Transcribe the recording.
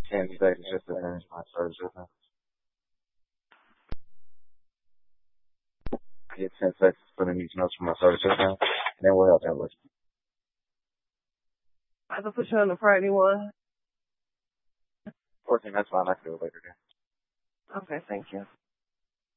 10 seconds just to finish my service with him. I get 10 seconds for the these notes from my service with him. And then we'll help that with. I can put you on the Friday one. 14, that's fine. I can do it later then. Okay, thank you.